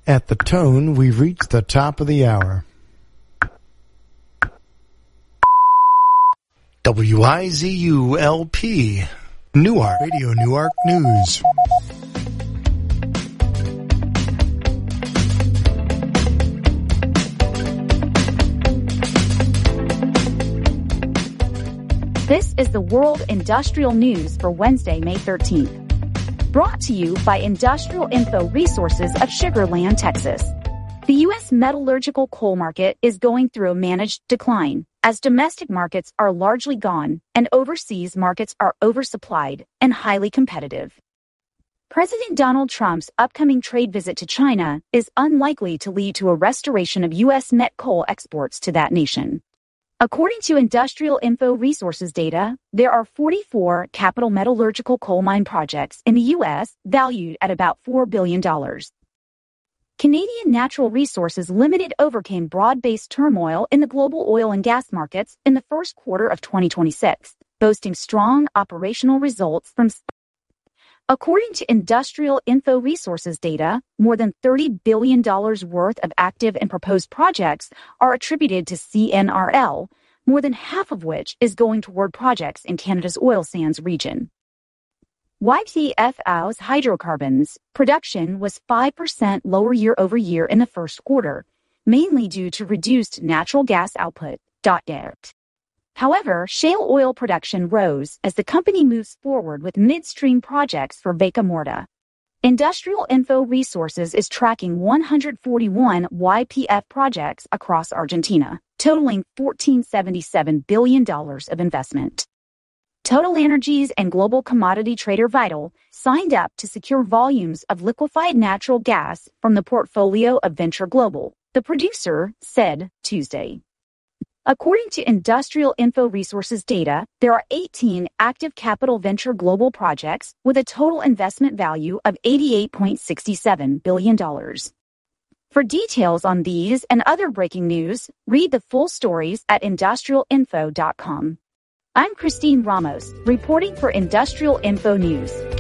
At the tone, we've reached the top of the hour. WIZU-LP, Newark, Radio Newark News. This is the World Industrial News for Wednesday, May 13th. Brought to you by Industrial Info Resources of Sugar Land, Texas. The U.S. metallurgical coal market is going through a managed decline, as domestic markets are largely gone and overseas markets are oversupplied and highly competitive. President Donald Trump's upcoming trade visit to China is unlikely to lead to a restoration of U.S. met coal exports to that nation. According to Industrial Info Resources data, there are 44 capital metallurgical coal mine projects in the U.S. valued at about $4 billion. Canadian Natural Resources Limited overcame broad-based turmoil in the global oil and gas markets in the first quarter of 2026, boasting strong operational results from. According to Industrial Info Resources data, more than $30 billion worth of active and proposed projects are attributed to CNRL, more than half of which is going toward projects in Canada's oil sands region. YPF's hydrocarbons production was 5% lower year-over-year in the first quarter, mainly due to reduced natural gas output. However, shale oil production rose as the company moves forward with midstream projects for Vaca Muerta. Industrial Info Resources is tracking 141 YPF projects across Argentina, totaling $14.77 billion of investment. Total Energies and global commodity trader Vital signed up to secure volumes of liquefied natural gas from the portfolio of Venture Global, the producer said Tuesday. According to Industrial Info Resources data, there are 18 active capital Venture Global projects with a total investment value of $88.67 billion. For details on these and other breaking news, read the full stories at industrialinfo.com. I'm Christine Ramos, reporting for Industrial Info News.